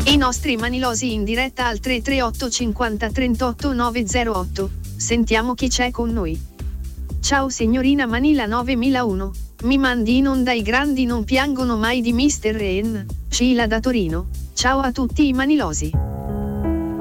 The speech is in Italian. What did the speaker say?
I nostri manilosi in diretta al 338 50 38 908. Sentiamo chi c'è con noi. Ciao signorina Manila 9001. Mi mandi in onda I grandi non piangono mai di Mr. Ren, Sheila da Torino. Ciao a tutti i manilosi.